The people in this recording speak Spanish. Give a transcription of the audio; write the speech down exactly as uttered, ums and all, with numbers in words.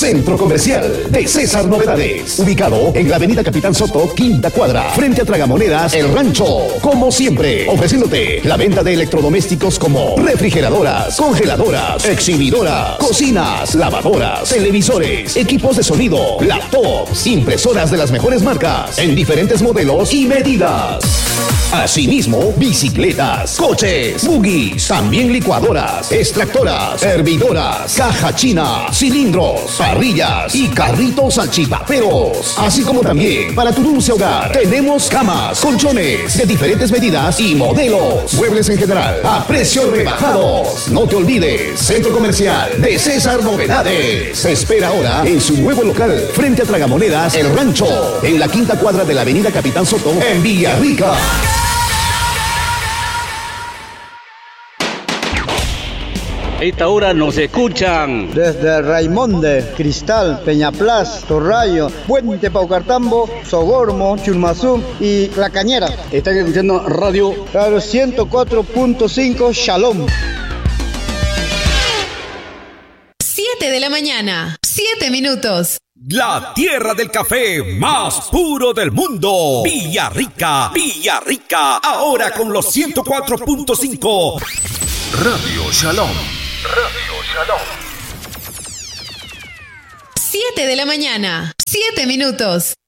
Centro Comercial de César Novedades, ubicado en la avenida Capitán Soto, quinta cuadra, frente a Tragamonedas, El Rancho. Como siempre, ofreciéndote la venta de electrodomésticos como refrigeradoras, congeladoras, exhibidoras, cocinas, lavadoras, televisores, equipos de sonido, laptops, impresoras de las mejores marcas, en diferentes modelos y medidas. Asimismo, bicicletas, coches, buggies, también licuadoras, extractoras, hervidoras, caja china, cilindros, parrillas y carritos salchipaperos. Así como también para tu dulce hogar tenemos camas, colchones de diferentes medidas y modelos. Muebles en general a precios rebajados. No te olvides, Centro Comercial de César Novedades. Se espera ahora en su nuevo local frente a Tragamonedas, El Rancho, en la quinta cuadra de la avenida Capitán Soto, en Villarrica. Esta hora nos escuchan desde Raimonde, Cristal, Peñaplas, Torrayo, Puente Paucartambo, Sogormo, Chulmazú y La Cañera. Están escuchando Radio Claro ciento cuatro punto cinco Shalom. siete de la mañana, siete minutos. La tierra del café más puro del mundo. Villarrica, Villarrica. Ahora con los ciento cuatro punto cinco. Radio Shalom. Radio Shalom. siete de la mañana, siete minutos.